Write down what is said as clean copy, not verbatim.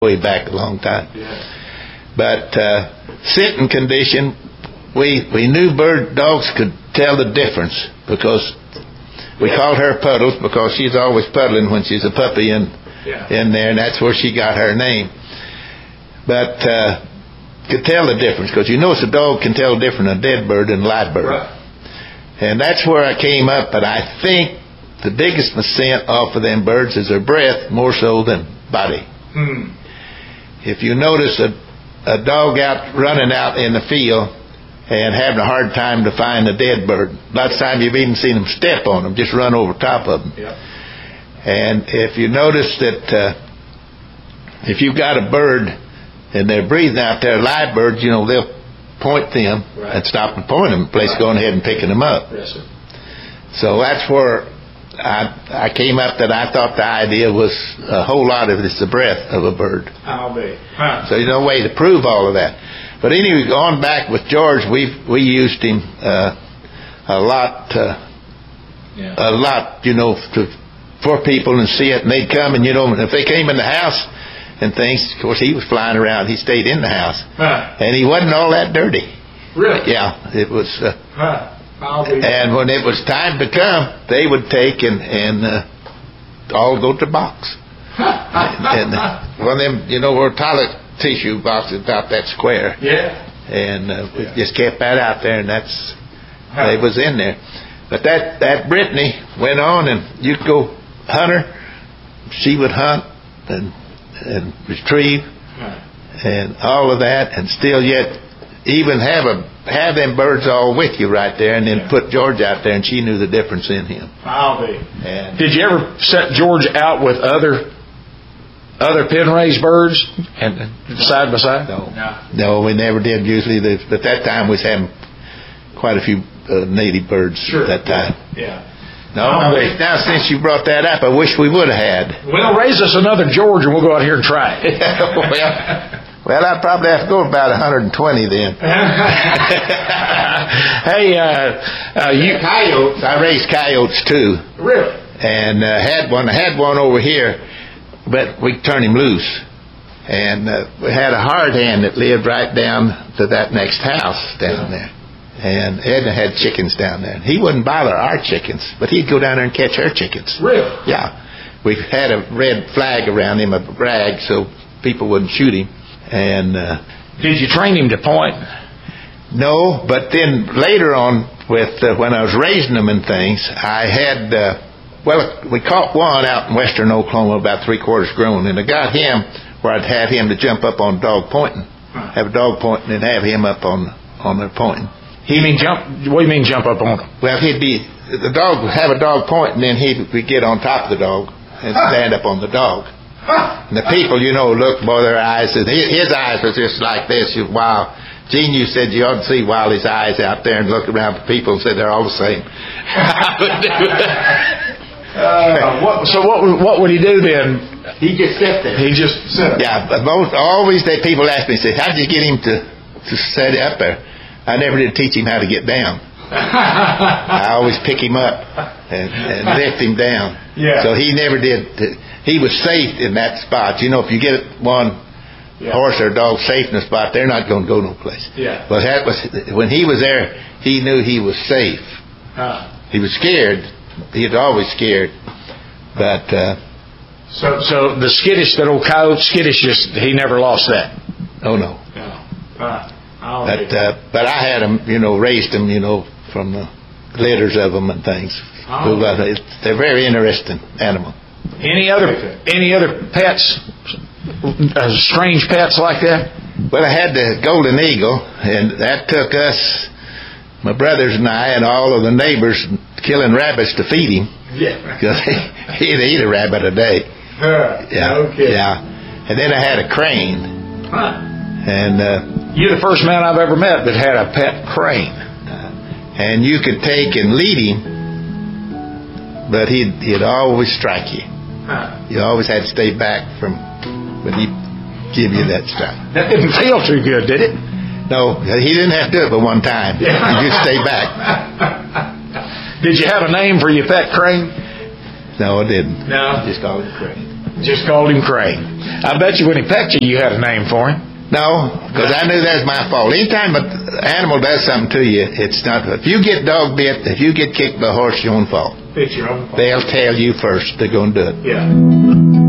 way back a long time. Yeah. But sitting condition, we knew bird dogs could tell the difference because we called her Puddles because she's always puddling when she's a puppy in there, and that's where she got her name. But could tell the difference because you notice a dog can tell different a dead bird than a live bird. Right. And that's where I came up, but I think the biggest percent off of them birds is their breath more so than body. If you notice a dog out running out in the field and having a hard time to find a dead bird, a lot of times you've even seen them step on them, just run over top of them. Yeah. And if you notice that if you've got a bird and they're breathing out there, live birds, they'll point them and stop and point them, place going ahead and picking them up. Yes, sir. So that's where I came up that I thought the idea was a whole lot of it's the breath of a bird. I'll be. Huh. So there's no way to prove all of that. But anyway, going back with George, we used him a lot, for people and see it, and they'd come, and if they came in the house and things, of course he was flying around. He stayed in the house, and he wasn't all that dirty. Really? Yeah, it was. And when it was time to come, they would take and all go to the box. And one of them, were toilet tissue boxes about that square. Yeah. And we just kept that out there, and they was in there. But that Brittany went on, and you could go hunt her. She would hunt and retrieve and all of that, and still yet even have them birds all with you right there, and then put George out there, and she knew the difference in him. I'll be. And did you ever set George out with other pen raised birds and side by side? No, we never did. Usually, but that time we was having quite a few native birds at that time. Yeah. No, now since you brought that up, I wish we would have had. Well, raise us another George, and we'll go out here and try it. Well, I'd probably have to go about 120 then. Hey, coyotes. I raised coyotes too. Really? And had one over here, but we turned him loose. And we had a hard hand that lived right down to that next house down there. And Edna had chickens down there. He wouldn't bother our chickens, but he'd go down there and catch her chickens. Really? Yeah. We had a red flag around him, a rag, so people wouldn't shoot him. And did you train him to point? No, but then later on, with when I was raising them and things, I had we caught one out in western Oklahoma about 3/4 grown, and I got him where I'd have him to jump up on dog pointing, have a dog pointing, and have him up on the pointing. What do you mean jump up on him? Well, the dog would have a dog point, and then he would get on top of the dog and stand up on the dog. And the people, look, boy, their eyes, his eyes was just like this. Wow. Gene, you said you ought to see Wiley's eyes out there and look around for people and said they're all the same. So what would he do then? He just sit there. He just sit there. Yeah, but always people ask me, say, how'd you get him to sit up there? I never did teach him how to get down. I always pick him up and lift him down. Yeah. So he never did. He was safe in that spot. If you get one horse or dog safe in a spot, they're not going to go no place. Yeah. But that was when he was there. He knew he was safe. He was scared. He was always scared. But so the skittish, that old coyote skittish, he never lost that. Oh no. But I had them, raised them, from the litters of them and things. They're very interesting animal. Any other pets? Strange pets like that? Well, I had the golden eagle, and that took us, my brothers and I, and all of the neighbors, killing rabbits to feed him. Yeah. Because he'd eat a rabbit a day. Yeah. And then I had a crane. And you're the first man I've ever met that had a pet crane. And you could take and lead him, but he'd always strike you. You always had to stay back from when he give you that strike. That didn't feel too good, did it? No, he didn't have to do it but one time. You just stay back. Did you have a name for your pet crane? No, I didn't. No. Just called it crane. Just called him Crane. I bet you when he pecked you, you had a name for him. No, because I knew that was my fault. Anytime an animal does something to you, it's not. If you get dog bit, if you get kicked by a horse, it's your own fault. It's your own fault. They'll tell you first they're going to do it. Yeah.